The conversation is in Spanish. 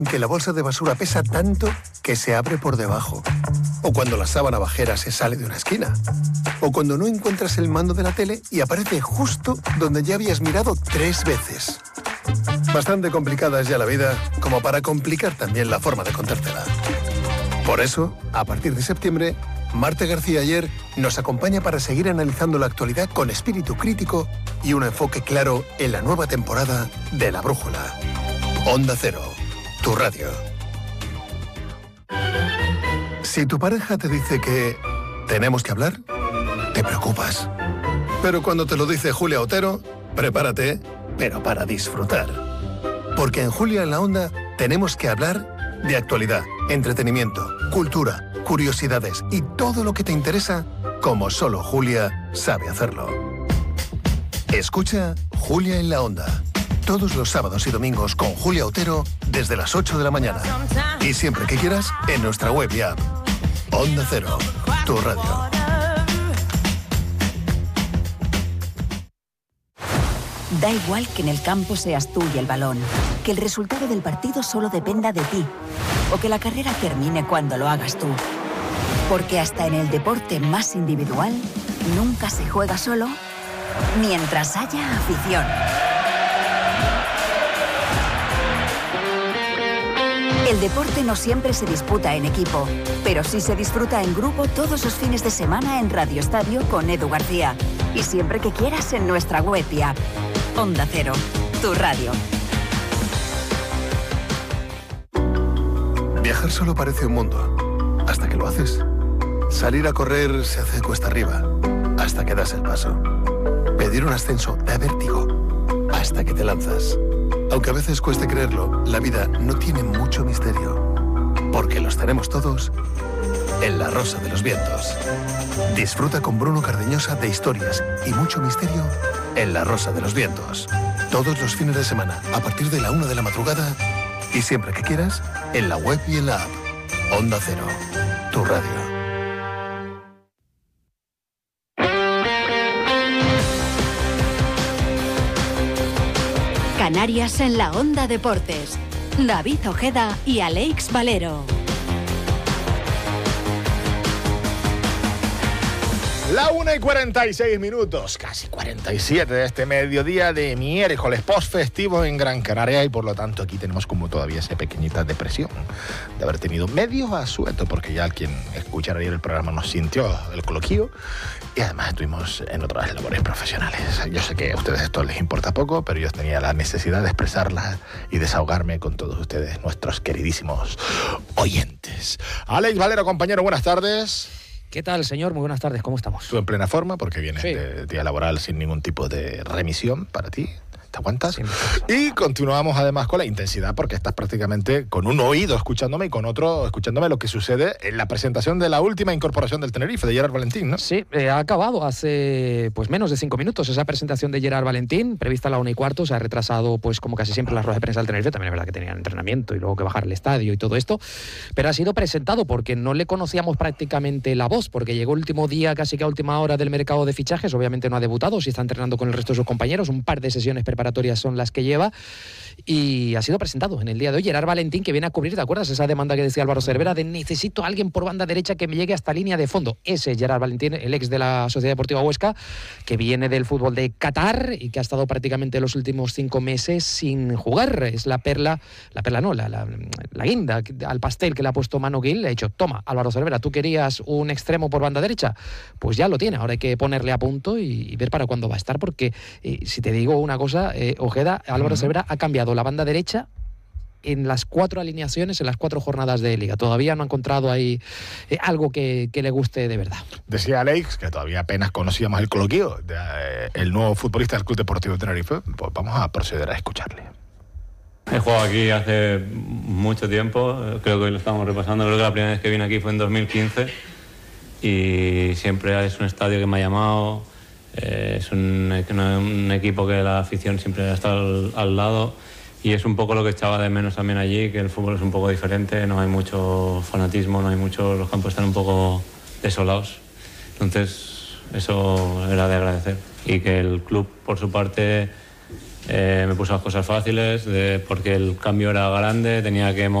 que la bolsa de basura pesa tanto que se abre por debajo. O cuando la sábana bajera se sale de una esquina. O cuando no encuentras el mando de la tele y aparece justo donde ya habías mirado 3 veces. Bastante complicada es ya la vida como para complicar también la forma de contártela. Por eso, a partir de septiembre, Marta García Ayer nos acompaña para seguir analizando la actualidad con espíritu crítico y un enfoque claro en la nueva temporada de La Brújula. Onda Cero, tu radio. Si tu pareja te dice que tenemos que hablar, te preocupas. Pero cuando te lo dice Julia Otero, prepárate, pero para disfrutar. Porque en Julia en la Onda tenemos que hablar de actualidad, entretenimiento, cultura, curiosidades y todo lo que te interesa, como solo Julia sabe hacerlo. Escucha Julia en la Onda. Todos los sábados y domingos con Julia Otero desde las 8 de la mañana. Y siempre que quieras en nuestra web y app. Onda Cero, tu radio. Da igual que en el campo seas tú y el balón, que el resultado del partido solo dependa de ti, o que la carrera termine cuando lo hagas tú. Porque hasta en el deporte más individual, nunca se juega solo mientras haya afición. El deporte no siempre se disputa en equipo, pero sí se disfruta en grupo todos los fines de semana en Radio Estadio con Edu García. Y siempre que quieras en nuestra web y app. Onda Cero, tu radio. Viajar solo parece un mundo, hasta que lo haces. Salir a correr se hace cuesta arriba, hasta que das el paso. Pedir un ascenso da vértigo, hasta que te lanzas. Aunque a veces cueste creerlo, la vida no tiene mucho misterio, porque los tenemos todos en La Rosa de los Vientos. Disfruta con Bruno Cardeñosa de historias y mucho misterio en La Rosa de los Vientos. Todos los fines de semana, a partir de la 1 de la madrugada, y siempre que quieras, en la web y en la app. Onda Cero, tu radio. Canarias en la Onda Deportes. David Ojeda y Alex Valero. La 1:46, casi 47 de este mediodía de miércoles post-festivo en Gran Canaria, y por lo tanto aquí tenemos como todavía esa pequeñita depresión de haber tenido medio asueto, porque ya quien escuchara ayer el programa nos sintió el coloquio y además estuvimos en otras labores profesionales. Yo sé que a ustedes esto les importa poco, pero yo tenía la necesidad de expresarla y desahogarme con todos ustedes, nuestros queridísimos oyentes. Alex Valero, compañero, buenas tardes. ¿Qué tal, señor? Muy buenas tardes, ¿cómo estamos? Tú en plena forma, porque vienes de día laboral sin ningún tipo de remisión para ti. ¿Te aguantas? Sí, y continuamos además con la intensidad, porque estás prácticamente con un oído escuchándome y con otro escuchándome lo que sucede en la presentación de la última incorporación del Tenerife, de Gerard Valentín, ¿no? Sí, ha acabado hace pues menos de 5 minutos esa presentación de Gerard Valentín, prevista a la 1:15, se ha retrasado pues como casi siempre las ruedas de prensa del Tenerife, también es verdad que tenían entrenamiento y luego que bajar al estadio y todo esto, pero ha sido presentado porque no le conocíamos prácticamente la voz, porque llegó el último día, casi que a última hora del mercado de fichajes, obviamente no ha debutado, sí está entrenando con el resto de sus compañeros, un par de sesiones preparatorias son las que lleva, y ha sido presentado en el día de hoy Gerard Valentín, que viene a cubrir, ¿te acuerdas? Esa demanda que decía Álvaro Cervera de necesito a alguien por banda derecha que me llegue hasta línea de fondo. Ese Gerard Valentín, el ex de la Sociedad Deportiva Huesca, que viene del fútbol de Qatar y que ha estado prácticamente los últimos 5 meses sin jugar. Es la guinda al pastel que le ha puesto Manu Gil. Le ha dicho, toma, Álvaro Cervera, ¿tú querías un extremo por banda derecha? Pues ya lo tiene, ahora hay que ponerle a punto y ver para cuándo va a estar, porque si te digo una cosa, Ojeda, Álvaro Cervera ha cambiado la banda derecha en las 4 alineaciones, en las 4 jornadas de Liga. Todavía no ha encontrado ahí algo que le guste de verdad. Decía Alex que todavía apenas conocíamos el coloquio del nuevo futbolista del Club Deportivo Tenerife. Pues vamos a proceder a escucharle. He jugado aquí hace mucho tiempo, creo que hoy lo estamos repasando, creo que la primera vez que vine aquí fue en 2015 y siempre es un estadio que me ha llamado. Es un equipo que la afición siempre ha estado al lado y es un poco lo que echaba de menos también allí, que el fútbol es un poco diferente, no hay mucho fanatismo, los campos están un poco desolados, entonces eso era de agradecer, y que el club por su parte Me puso las cosas fáciles porque el cambio era grande, tenía que